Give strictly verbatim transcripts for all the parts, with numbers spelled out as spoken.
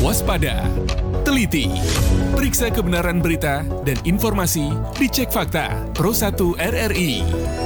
Waspada, teliti, periksa kebenaran berita dan informasi dicek fakta Pro satu R R I.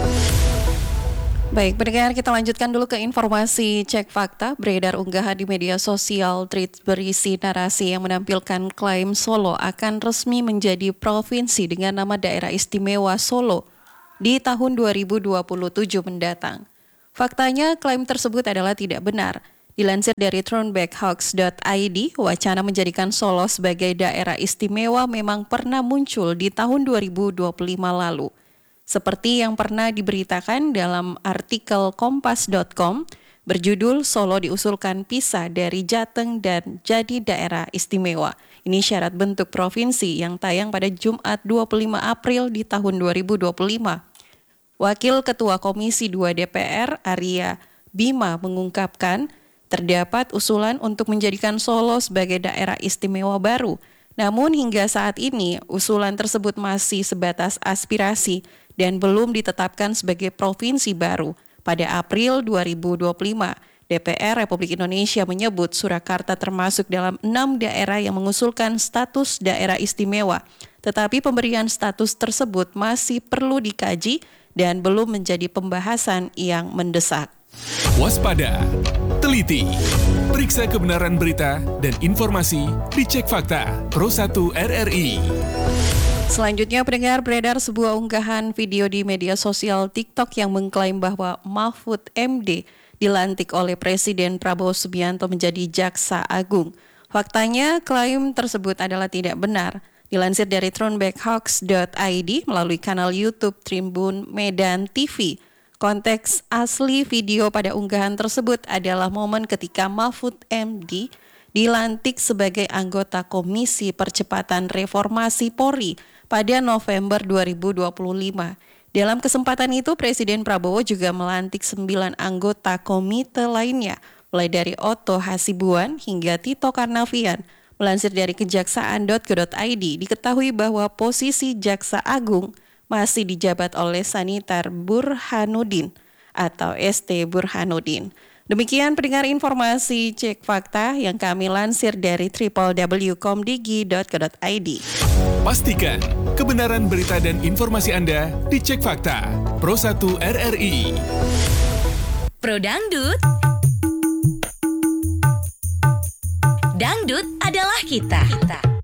Baik, pendengar, kita lanjutkan dulu ke informasi cek fakta. Beredar unggahan di media sosial tweet berisi narasi yang menampilkan klaim Solo akan resmi menjadi provinsi dengan nama Daerah Istimewa Solo di tahun dua ribu dua puluh tujuh mendatang. Faktanya, klaim tersebut adalah tidak benar. Dilansir dari throwbackhoax dot I D, wacana menjadikan Solo sebagai daerah istimewa memang pernah muncul di tahun dua ribu dua puluh lima lalu. Seperti yang pernah diberitakan dalam artikel kompas dot com berjudul Solo diusulkan pisah dari Jateng dan jadi daerah istimewa. Ini syarat bentuk provinsi yang tayang pada Jumat dua puluh lima April di tahun dua ribu dua puluh lima. Wakil Ketua Komisi dua D P R, Arya Bima, mengungkapkan terdapat usulan untuk menjadikan Solo sebagai daerah istimewa baru. Namun hingga saat ini, usulan tersebut masih sebatas aspirasi dan belum ditetapkan sebagai provinsi baru. Pada April dua ribu dua puluh lima, D P R Republik Indonesia menyebut Surakarta termasuk dalam enam daerah yang mengusulkan status daerah istimewa. Tetapi pemberian status tersebut masih perlu dikaji dan belum menjadi pembahasan yang mendesak. Waspada, teliti, periksa kebenaran berita dan informasi dicek fakta Pro satu R R I. Selanjutnya, pendengar, beredar sebuah unggahan video di media sosial TikTok yang mengklaim bahwa Mahfud M D dilantik oleh Presiden Prabowo Subianto menjadi Jaksa Agung. Faktanya, klaim tersebut adalah tidak benar. Dilansir dari throwbackhoax dot I D melalui kanal YouTube Tribun Medan T V. Konteks asli video pada unggahan tersebut adalah momen ketika Mahfud M D dilantik sebagai anggota Komisi Percepatan Reformasi Polri pada November dua ribu dua puluh lima. Dalam kesempatan itu, Presiden Prabowo juga melantik sembilan anggota komite lainnya, mulai dari Otto Hasibuan hingga Tito Karnavian. Melansir dari kejaksaan dot go dot I D, diketahui bahwa posisi Jaksa Agung masih dijabat oleh Sanitar Burhanuddin atau S T Burhanuddin. Demikian pendengar informasi cek fakta yang kami lansir dari w w w titik komdigi titik go titik i d. Pastikan kebenaran berita dan informasi Anda dicek fakta Pro satu R R I. Pro Dangdut. Dangdut adalah kita. kita.